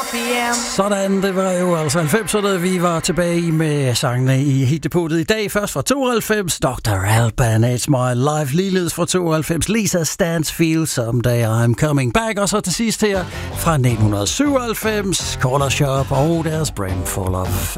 p.m. Sådan, det var jo altså 90'erne, vi var tilbage med sangene i hitdepotet i dag. Først fra 92, Dr. Alban, It's My Life, ligeledes fra 92, Lisa Stansfield, Someday I'm Coming Back, og så til sidst her fra 1997, Corner Shop og deres Brimful of